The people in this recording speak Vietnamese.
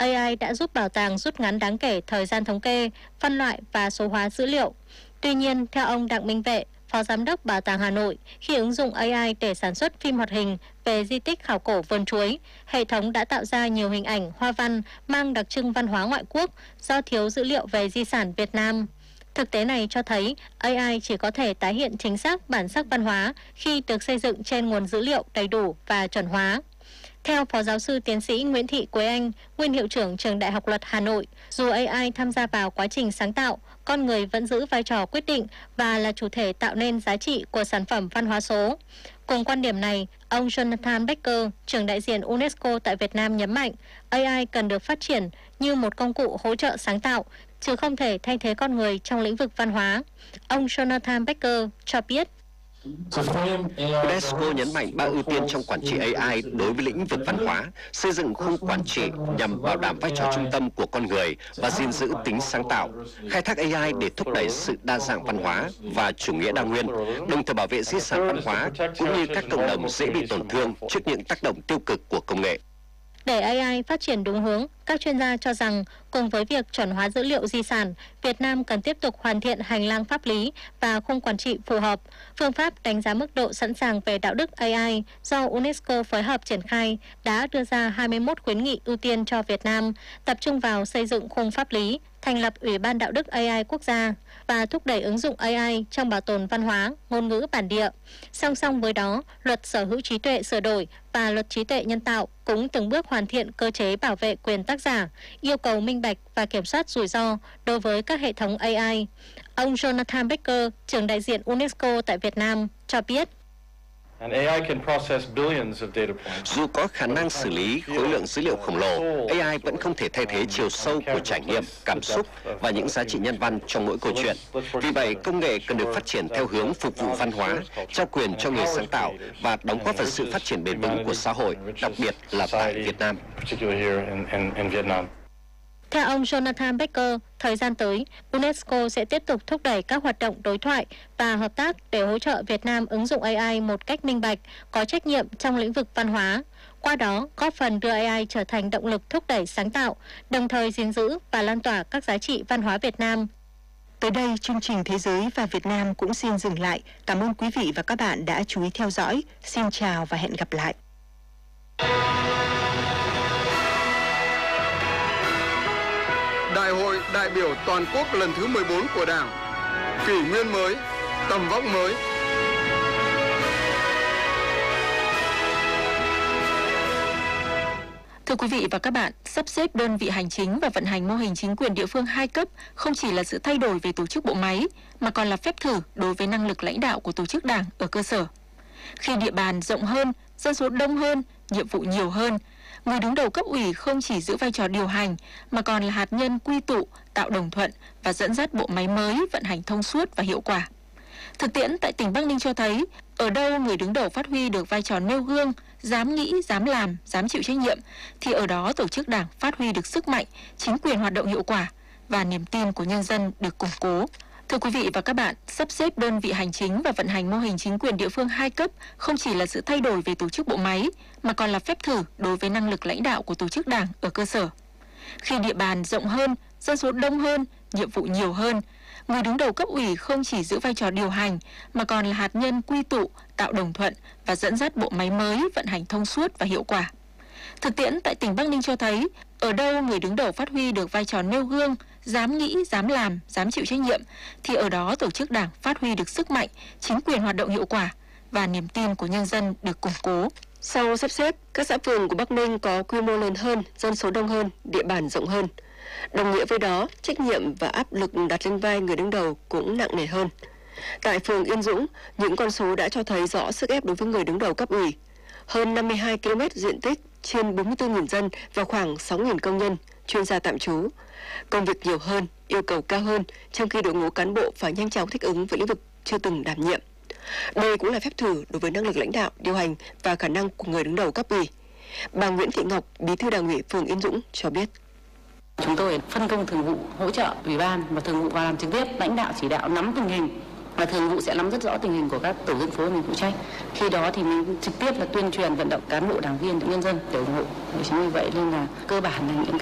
AI đã giúp bảo tàng rút ngắn đáng kể thời gian thống kê, phân loại và số hóa dữ liệu. Tuy nhiên, theo ông Đặng Minh Vệ, Phó Giám đốc Bảo tàng Hà Nội, khi ứng dụng AI để sản xuất phim hoạt hình về di tích khảo cổ Vườn Chuối, hệ thống đã tạo ra nhiều hình ảnh, hoa văn mang đặc trưng văn hóa ngoại quốc do thiếu dữ liệu về di sản Việt Nam. Thực tế này cho thấy AI chỉ có thể tái hiện chính xác bản sắc văn hóa khi được xây dựng trên nguồn dữ liệu đầy đủ và chuẩn hóa. Theo Phó Giáo sư Tiến sĩ Nguyễn Thị Quế Anh, nguyên hiệu trưởng Trường Đại học Luật Hà Nội, dù AI tham gia vào quá trình sáng tạo, con người vẫn giữ vai trò quyết định và là chủ thể tạo nên giá trị của sản phẩm văn hóa số. Cùng quan điểm này, ông Jonathan Becker, trưởng đại diện UNESCO tại Việt Nam nhấn mạnh, AI cần được phát triển như một công cụ hỗ trợ sáng tạo, chứ không thể thay thế con người trong lĩnh vực văn hóa. Ông Jonathan Becker cho biết, UNESCO nhấn mạnh 3 ưu tiên trong quản trị AI đối với lĩnh vực văn hóa, xây dựng khung quản trị nhằm bảo đảm vai trò trung tâm của con người và gìn giữ tính sáng tạo, khai thác AI để thúc đẩy sự đa dạng văn hóa và chủ nghĩa đa nguyên, đồng thời bảo vệ di sản văn hóa cũng như các cộng đồng dễ bị tổn thương trước những tác động tiêu cực của công nghệ. Để AI phát triển đúng hướng, các chuyên gia cho rằng cùng với việc chuẩn hóa dữ liệu di sản, Việt Nam cần tiếp tục hoàn thiện hành lang pháp lý và khung quản trị phù hợp. Phương pháp đánh giá mức độ sẵn sàng về đạo đức AI do UNESCO phối hợp triển khai đã đưa ra 21 khuyến nghị ưu tiên cho Việt Nam, tập trung vào xây dựng khung pháp lý, thành lập Ủy ban Đạo đức AI quốc gia và thúc đẩy ứng dụng AI trong bảo tồn văn hóa, ngôn ngữ bản địa. Song song với đó, Luật Sở hữu trí tuệ sửa đổi và Luật Trí tuệ nhân tạo cũng từng bước hoàn thiện cơ chế bảo vệ quyền tác giả, yêu cầu minh bạch và kiểm soát rủi ro đối với các hệ thống AI. Ông Jonathan Becker, trưởng đại diện UNESCO tại Việt Nam, cho biết, dù có khả năng xử lý khối lượng dữ liệu khổng lồ, AI vẫn không thể thay thế chiều sâu của trải nghiệm, cảm xúc và những giá trị nhân văn trong mỗi câu chuyện. Vì vậy, công nghệ cần được phát triển theo hướng phục vụ văn hóa, trao quyền cho người sáng tạo và đóng góp vào sự phát triển bền vững của xã hội, đặc biệt là tại Việt Nam. Theo ông Jonathan Becker, thời gian tới, UNESCO sẽ tiếp tục thúc đẩy các hoạt động đối thoại và hợp tác để hỗ trợ Việt Nam ứng dụng AI một cách minh bạch, có trách nhiệm trong lĩnh vực văn hóa. Qua đó, góp phần đưa AI trở thành động lực thúc đẩy sáng tạo, đồng thời gìn giữ và lan tỏa các giá trị văn hóa Việt Nam. Tới đây, chương trình Thế giới và Việt Nam cũng xin dừng lại. Cảm ơn quý vị và các bạn đã chú ý theo dõi. Xin chào và hẹn gặp lại. Đại hội đại biểu toàn quốc lần thứ 14 của Đảng, kỷ nguyên mới, tầm vóc mới. Thưa quý vị và các bạn, sắp xếp đơn vị hành chính và vận hành mô hình chính quyền địa phương 2 cấp không chỉ là sự thay đổi về tổ chức bộ máy, mà còn là phép thử đối với năng lực lãnh đạo của tổ chức đảng ở cơ sở. Khi địa bàn rộng hơn, dân số đông hơn, nhiệm vụ nhiều hơn, người đứng đầu cấp ủy không chỉ giữ vai trò điều hành mà còn là hạt nhân quy tụ, tạo đồng thuận và dẫn dắt bộ máy mới vận hành thông suốt và hiệu quả. Thực tiễn tại tỉnh Bắc Ninh cho thấy, ở đâu người đứng đầu phát huy được vai trò nêu gương, dám nghĩ, dám làm, dám chịu trách nhiệm, thì ở đó tổ chức đảng phát huy được sức mạnh, chính quyền hoạt động hiệu quả và niềm tin của nhân dân được củng cố. Thưa quý vị và các bạn, sắp xếp đơn vị hành chính và vận hành mô hình chính quyền địa phương 2 cấp không chỉ là sự thay đổi về tổ chức bộ máy, mà còn là phép thử đối với năng lực lãnh đạo của tổ chức đảng ở cơ sở. Khi địa bàn rộng hơn, dân số đông hơn, nhiệm vụ nhiều hơn, người đứng đầu cấp ủy không chỉ giữ vai trò điều hành mà còn là hạt nhân quy tụ, tạo đồng thuận và dẫn dắt bộ máy mới vận hành thông suốt và hiệu quả. Thực tiễn tại tỉnh Bắc Ninh cho thấy, ở đâu người đứng đầu phát huy được vai trò nêu gương, dám nghĩ, dám làm, dám chịu trách nhiệm, thì ở đó tổ chức đảng phát huy được sức mạnh, chính quyền hoạt động hiệu quả và niềm tin của nhân dân được củng cố. Sau sắp xếp, các xã phường của Bắc Ninh có quy mô lớn hơn, dân số đông hơn, địa bàn rộng hơn. Đồng nghĩa với đó, trách nhiệm và áp lực đặt lên vai người đứng đầu cũng nặng nề hơn. Tại phường Yên Dũng, những con số đã cho thấy rõ sức ép đối với người đứng đầu cấp ủy. Hơn 52 km diện tích, trên 44.000 dân và khoảng 6.000 công nhân, chuyên gia tạm trú. Công việc nhiều hơn, yêu cầu cao hơn, trong khi đội ngũ cán bộ phải nhanh chóng thích ứng với lĩnh vực chưa từng đảm nhiệm. Đây cũng là phép thử đối với năng lực lãnh đạo, điều hành và khả năng của người đứng đầu cấp ủy. Bà Nguyễn Thị Ngọc, Bí thư Đảng ủy phường Yên Dũng cho biết. Chúng tôi phân công thường vụ hỗ trợ ủy ban và thường vụ vào làm trực tiếp, lãnh đạo chỉ đạo nắm tình hình, và thường vụ sẽ nắm rất rõ tình hình của các tổ dân phố mình phụ trách. Khi đó thì mình trực tiếp là tuyên truyền vận động cán bộ đảng viên nhân dân để ủng hộ. Chính vì vậy nên là cơ bản là những